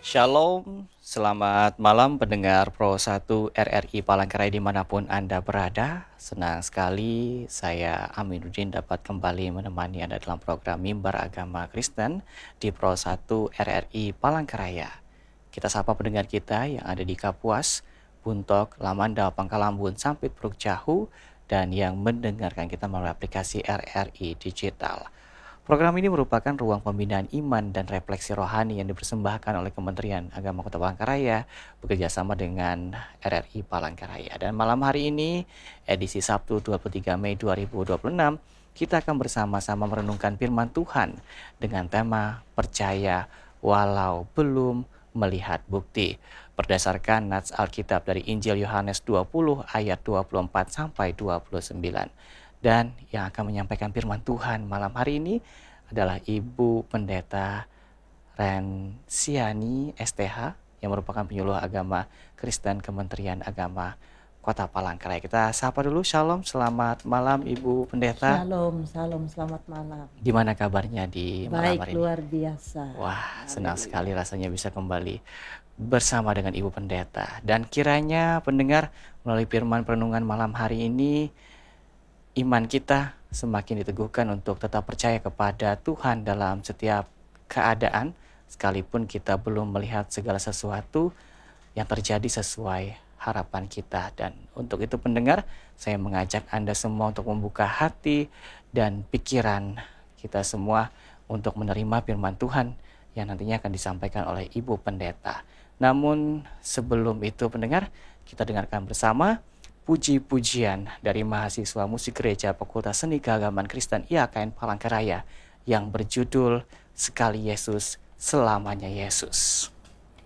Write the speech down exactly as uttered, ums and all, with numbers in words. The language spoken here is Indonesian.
Shalom, selamat malam pendengar Pro satu R R I Palangkaraya dimanapun Anda berada. Senang sekali saya Aminuddin dapat kembali menemani Anda dalam program Mimbar Agama Kristen di Pro satu R R I Palangkaraya. Kita sapa pendengar kita yang ada di Kapuas, Buntok, Lamandau, Pangkalambun, Sampit, Pruk Jahu, dan yang mendengarkan kita melalui aplikasi R R I Digital. Program ini merupakan ruang pembinaan iman dan refleksi rohani yang dipersembahkan oleh Kementerian Agama Kota Palangkaraya bekerjasama dengan R R I Palangkaraya. Dan malam hari ini, edisi Sabtu dua puluh tiga Mei dua ribu dua puluh enam, kita akan bersama-sama merenungkan firman Tuhan dengan tema Percaya Walau Belum Melihat Bukti. Berdasarkan nats Alkitab dari Injil Yohanes dua puluh ayat dua puluh empat sampai dua puluh sembilan. Dan yang akan menyampaikan firman Tuhan malam hari ini adalah Ibu Pendeta Rensiani S T H yang merupakan penyuluh agama Kristen Kementerian Agama Kota Palangkaraya. Kita sapa dulu, Shalom, selamat malam Ibu Pendeta. Shalom, shalom, selamat malam. Gimana kabarnya di malam Baik, hari ini? luar biasa. Wah, senang Haleluya. sekali rasanya bisa kembali bersama dengan Ibu Pendeta. Dan kiranya pendengar melalui firman perenungan malam hari ini, iman kita semakin diteguhkan untuk tetap percaya kepada Tuhan dalam setiap keadaan, sekalipun kita belum melihat segala sesuatu yang terjadi sesuai harapan kita. Dan untuk itu pendengar, saya mengajak Anda semua untuk membuka hati dan pikiran kita semua untuk menerima firman Tuhan yang nantinya akan disampaikan oleh Ibu Pendeta. Namun sebelum itu pendengar, kita dengarkan bersama puji-pujian dari mahasiswa musik gereja Fakultas Seni Keagamaan Kristen I A K N Palangkaraya yang berjudul Sekali Yesus, Selamanya Yesus.